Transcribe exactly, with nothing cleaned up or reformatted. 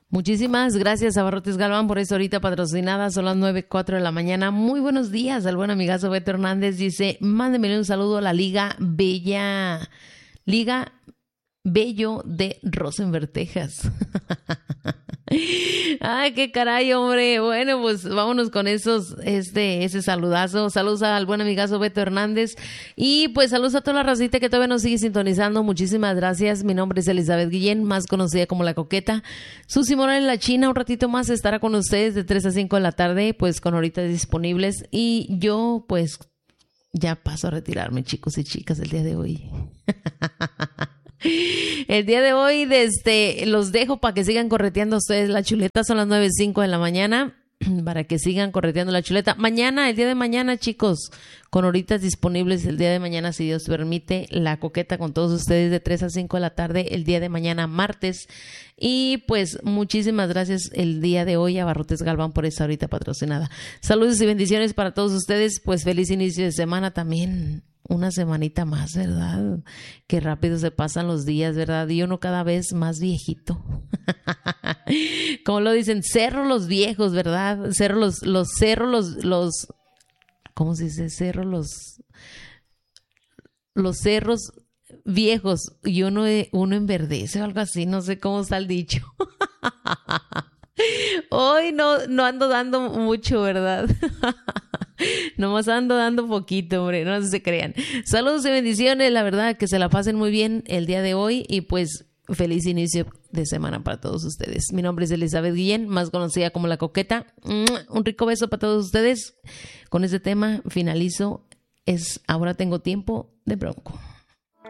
Muchísimas gracias a Abarrotes Galván por esta horita patrocinada. Son las nueve cuatro de la mañana. Muy buenos días al buen amigazo Beto Hernández. Dice, mándemele un saludo a la Liga Bella, Liga Bello de Rosenberg, Texas. Ay, qué caray, hombre. Bueno, pues vámonos con esos, este, ese saludazo. Saludos al buen amigazo Beto Hernández. Y pues saludos a toda la racita que todavía nos sigue sintonizando. Muchísimas gracias. Mi nombre es Elizabeth Guillén, más conocida como La Coqueta. Susi Morales La China, un ratito más estará con ustedes de tres a cinco de la tarde, pues con horitas disponibles. Y yo, pues, ya paso a retirarme, chicos y chicas, el día de hoy. El día de hoy desde, los dejo para que sigan correteando ustedes la chuleta. Son las nueve cinco de la mañana para que sigan correteando la chuleta. Mañana, el día de mañana, chicos, con horitas disponibles el día de mañana, si Dios permite, La Coqueta con todos ustedes de tres a cinco de la tarde el día de mañana, martes. Y pues muchísimas gracias el día de hoy a Abarrotes Galván por esta horita patrocinada. Saludos y bendiciones para todos ustedes. Pues feliz inicio de semana también. Una semanita más, ¿verdad? Qué rápido se pasan los días, ¿verdad? Y uno cada vez más viejito. Como lo dicen, cerro los viejos, ¿verdad? Cerro los, los cerro los, los, ¿cómo se dice? Cerro los, los cerros viejos y uno, uno enverdece o algo así, no sé cómo está el dicho. Hoy no, no ando dando mucho, ¿verdad? Nomás ando dando poquito, hombre, no se crean. Saludos y bendiciones, la verdad, que se la pasen muy bien el día de hoy y pues feliz inicio de semana para todos ustedes. Mi nombre es Elizabeth Guillén, más conocida como La Coqueta. Un rico beso para todos ustedes. Con este tema finalizo, es Ahora Tengo Tiempo de Bronco.